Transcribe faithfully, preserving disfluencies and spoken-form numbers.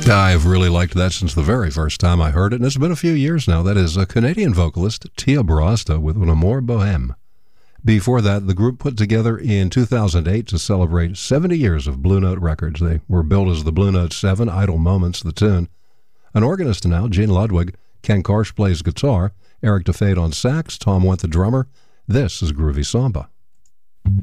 I've really liked that since the very first time I heard it, and it's been a few years now. That is a Canadian vocalist, Tia Barasta, with Un Amour Bohème. Before that, the group put together in two thousand eight to celebrate seventy years of Blue Note Records. They were billed as the Blue Note seven, Idle Moments, the tune. An organist now, Gene Ludwig. Ken Karsh plays guitar. Eric DeFade on sax. Tom Wendt, the drummer. This is Groovy Samba.